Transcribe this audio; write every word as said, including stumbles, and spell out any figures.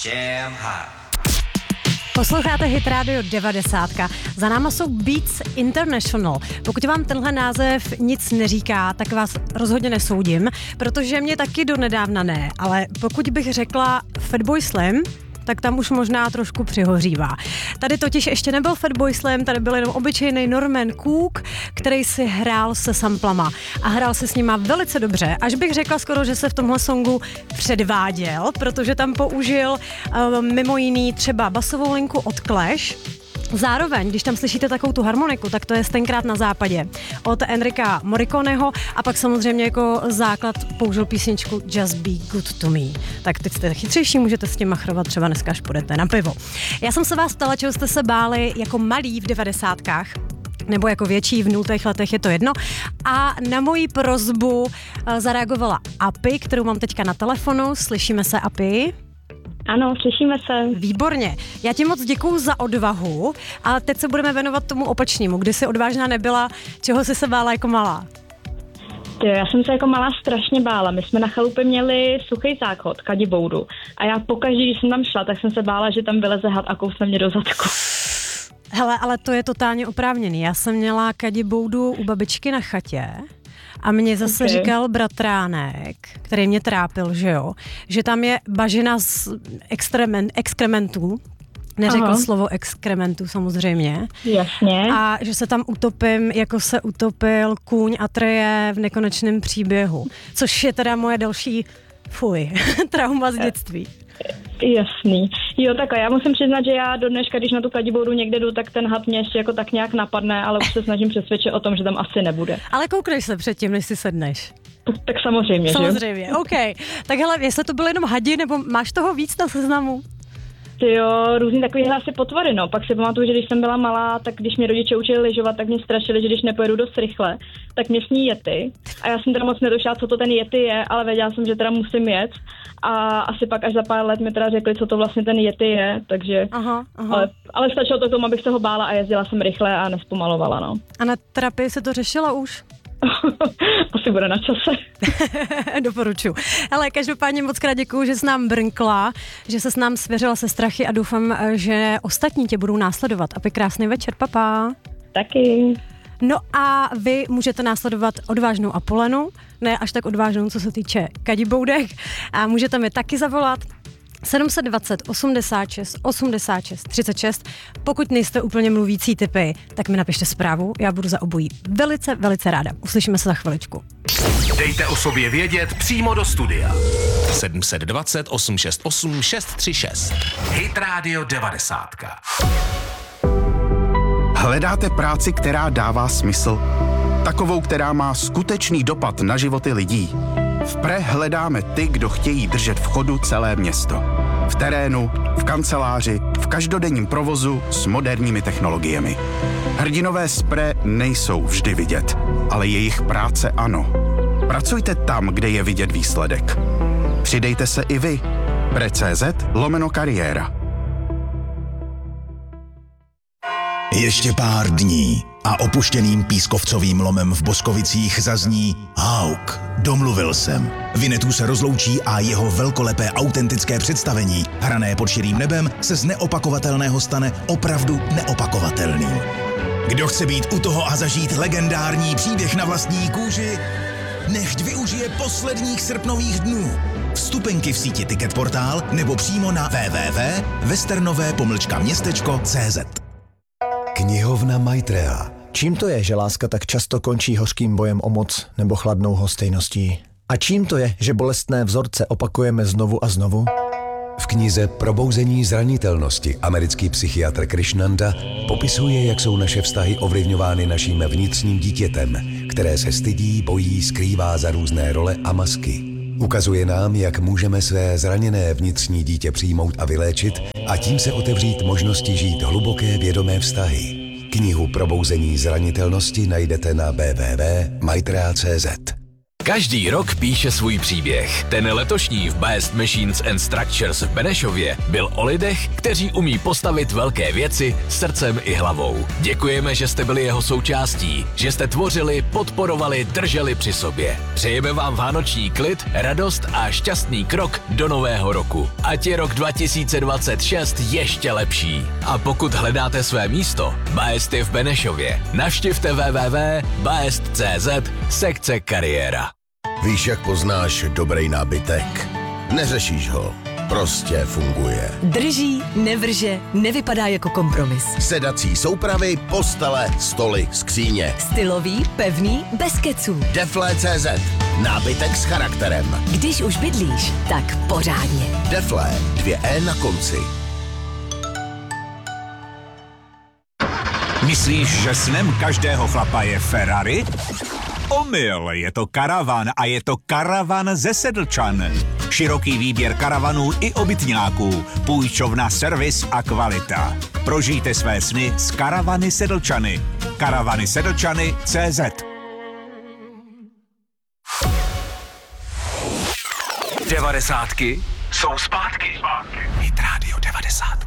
Jam hot. Posloucháte Hit Radio devadesát. Za náma jsou Beats International. Pokud vám tenhle název nic neříká, tak vás rozhodně nesoudím, protože mě taky donedávna ne, ale pokud bych řekla Fatboy Slim, tak tam už možná trošku přihořívá. Tady totiž ještě nebyl Fatboy Slim, tady byl jenom obyčejný Norman Cook, který si hrál se samplama a hrál se s nima velice dobře. Až bych řekla skoro, že se v tomhle songu předváděl, protože tam použil um, mimo jiný třeba basovou linku od Clash. Zároveň, když tam slyšíte takovou tu harmoniku, tak to je Tenkrát na západě od Enrika Morriconeho a pak samozřejmě jako základ použil písničku Just Be Good to Me. Tak teď jste chytřejší, můžete s tím machrovat třeba dneska, až půjdete na pivo. Já jsem se vás ptala, čeho jste se báli jako malí v devadesátkách, nebo jako větší v nultých letech, je to jedno. A na moji prosbu zareagovala Api, kterou mám teďka na telefonu. Slyšíme se, Api? Ano, slyšíme se. Výborně. Já ti moc děkuju za odvahu a teď se budeme věnovat tomu opačnému. Kdy jsi odvážná nebyla, čeho jsi se bála jako malá? Tyjo, já jsem se jako malá strašně bála. My jsme na chalupě měli suchý záchod, kadiboudu. A já pokaždý, když jsem tam šla, tak jsem se bála, že tam vyleze had a kousne mě do zadku. Hele, ale to je totálně oprávněný. Já jsem měla kadiboudu u babičky na chatě. A mě zase okay. říkal bratránek, který mě trápil, že jo, že tam je bažina z extrement, exkrementů, neřekl Aha. slovo exkrementů samozřejmě. Jasně. A že se tam utopím, jako se utopil kůň Atreje v Nekonečném příběhu, což je teda moje další, fuj, trauma z dětství. Jasný. Jo, takhle, já musím přiznat, že já do dneška, když na tu kadiboudu někde jdu, tak ten had mě ještě jako tak nějak napadne, ale už se snažím přesvědčit o tom, že tam asi nebude. Ale koukneš se předtím, než si sedneš. Tak, tak samozřejmě, samozřejmě, že jo? OK. Tak hele, jestli to byly jenom hadi, nebo máš toho víc na seznamu? Jo, různý takový asi potvory, no. Pak si pamatuju, že když jsem byla malá, tak když mě rodiče učili lyžovat, tak mě strašili, že když nepojedu dost rychle, tak mě sní yeti. A já jsem teda moc nedošla, co to ten yeti je, ale věděla jsem, že teda musím jet. A asi pak až za pár let mi teda řekli, co to vlastně ten yeti je, takže... Aha, aha. Ale, ale stačilo to k tomu, abych se ho bála a jezdila jsem rychle a nespomalovala, no. A na terapii se to řešila už? Asi bude na čase. Doporučuji. Hele, každopádně moc krát děkuju, že jsi nám brnkla, že se s nám svěřila se strachy a doufám, že ostatní tě budou následovat. A krásný večer, papa. Taky. No a vy můžete následovat odvážnou Apolenu, ne až tak odvážnou, co se týče kadiboudek, a můžete mi taky zavolat sedm set dvacet osmdesát šest osmdesát šest třicet šest. Pokud nejste úplně mluvící typy, tak mi napište zprávu, já budu za obojí velice, velice ráda. Uslyšíme se za chviličku. Dejte o sobě vědět přímo do studia. sedm set dvacet osm šest osm šest tři šest. Hit Radio devadesát. Hledáte práci, která dává smysl? Takovou, která má skutečný dopad na životy lidí? V Pre hledáme ty, kdo chtějí držet v chodu celé město. V terénu, v kanceláři, v každodenním provozu s moderními technologiemi. Hrdinové z Pre nejsou vždy vidět, ale jejich práce ano. Pracujte tam, kde je vidět výsledek. Přidejte se i vy. Pre tečka cé zet lomeno kariéra. Ještě pár dní a opuštěným pískovcovým lomem v Boskovicích zazní Hauk, domluvil jsem. Vinetů se rozloučí a jeho velkolepé autentické představení, hrané pod širým nebem, se z neopakovatelného stane opravdu neopakovatelným. Kdo chce být u toho a zažít legendární příběh na vlastní kůži, nechť využije posledních srpnových dnů. Vstupenky v síti Ticketportál nebo přímo na w w w tečka westernové pomlčka městečko tečka cé zet. Knihovna Maitreya. Čím to je, že láska tak často končí hořkým bojem o moc nebo chladnou hostejností? A čím to je, že bolestné vzorce opakujeme znovu a znovu? V knize Probouzení zranitelnosti americký psychiatr Krishnanda popisuje, jak jsou naše vztahy ovlivňovány naším vnitřním dítětem, které se stydí, bojí, skrývá za různé role a masky. Ukazuje nám, jak můžeme své zraněné vnitřní dítě přijmout a vyléčit a tím se otevřít možnosti žít hluboké vědomé vztahy. Knihu Probouzení zranitelnosti najdete na w w w tečka maitreya tečka cé zet. Každý rok píše svůj příběh. Ten letošní v Best Machines and Structures v Benešově byl o lidech, kteří umí postavit velké věci srdcem i hlavou. Děkujeme, že jste byli jeho součástí, že jste tvořili, podporovali, drželi při sobě. Přejeme vám vánoční klid, radost a šťastný krok do nového roku. Ať je rok dva tisíce dvacet šest ještě lepší. A pokud hledáte své místo, Best je v Benešově. Navštivte w w w tečka best tečka c z sekce kariéra. Víš, jak poznáš dobrý nábytek? Neřešíš ho, prostě funguje. Drží, nevrže, nevypadá jako kompromis. Sedací soupravy, postele, stoly, skříně. Stylový, pevný, bez keců. Defle tečka cé zet. Nábytek s charakterem. Když už bydlíš, tak pořádně. Defle, dvě E na konci. Myslíš, že snem každého chlapa je Ferrari? Omyl, je to karavan a je to karavan ze Sedlčan. Široký výběr karavanů i obytňáků, půjčovna, servis a kvalita. Prožijte své sny s Karavany Sedlčany. Karavany Sedlčany tečka cé zet. Devadesátky jsou zpátky. Hit Radio devadesát.